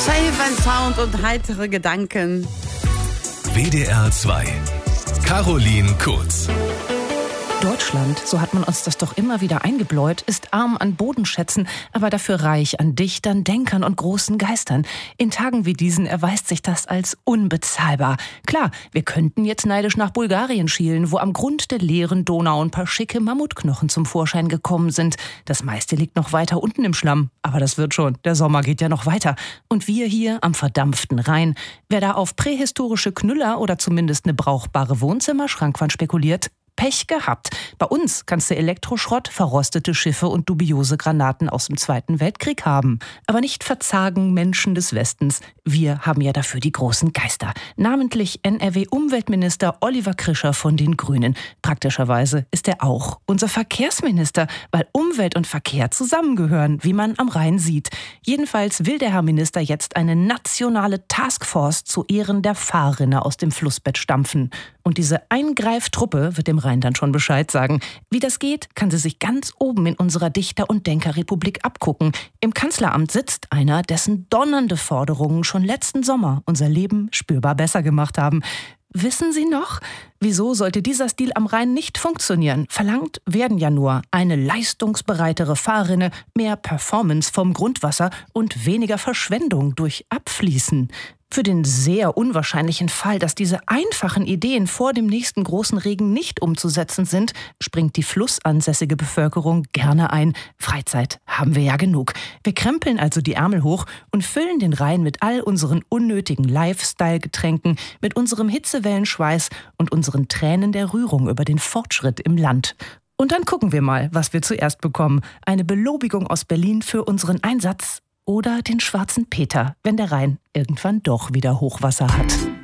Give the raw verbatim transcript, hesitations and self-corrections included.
Safe and Sound und heitere Gedanken. W D R zwei. Caroline Kurz. Deutschland, so hat man uns das doch immer wieder eingebläut, ist arm an Bodenschätzen, aber dafür reich an Dichtern, Denkern und großen Geistern. In Tagen wie diesen erweist sich das als unbezahlbar. Klar, wir könnten jetzt neidisch nach Bulgarien schielen, wo am Grund der leeren Donau ein paar schicke Mammutknochen zum Vorschein gekommen sind. Das meiste liegt noch weiter unten im Schlamm, aber das wird schon. Der Sommer geht ja noch weiter. Und wir hier am verdampften Rhein, wer da auf prähistorische Knüller oder zumindest eine brauchbare Wohnzimmerschrankwand spekuliert, Pech gehabt. Bei uns kannst du Elektroschrott, verrostete Schiffe und dubiose Granaten aus dem Zweiten Weltkrieg haben. Aber nicht verzagen Menschen des Westens. Wir haben ja dafür die großen Geister. Namentlich N R W-Umweltminister Oliver Krischer von den Grünen. Praktischerweise ist er auch unser Verkehrsminister, weil Umwelt und Verkehr zusammengehören, wie man am Rhein sieht. Jedenfalls will der Herr Minister jetzt eine nationale Taskforce zu Ehren der Fahrrinne aus dem Flussbett stampfen. Und diese Eingreiftruppe wird dem Rhein dann schon Bescheid sagen. Wie das geht, kann sie sich ganz oben in unserer Dichter- und Denkerrepublik abgucken. Im Kanzleramt sitzt einer, dessen donnernde Forderungen schon letzten Sommer unser Leben spürbar besser gemacht haben. Wissen Sie noch? Wieso sollte dieser Stil am Rhein nicht funktionieren? Verlangt werden ja nur eine leistungsbereitere Fahrrinne, mehr Performance vom Grundwasser und weniger Verschwendung durch Abfließen. Für den sehr unwahrscheinlichen Fall, dass diese einfachen Ideen vor dem nächsten großen Regen nicht umzusetzen sind, springt die flussansässige Bevölkerung gerne ein. Freizeit haben wir ja genug. Wir krempeln also die Ärmel hoch und füllen den Rhein mit all unseren unnötigen Lifestyle-Getränken, mit unserem Hitzewellenschweiß und unseren Tränen der Rührung über den Fortschritt im Land. Und dann gucken wir mal, was wir zuerst bekommen. Eine Belobigung aus Berlin für unseren Einsatz oder den schwarzen Peter, wenn der Rhein irgendwann doch wieder Hochwasser hat.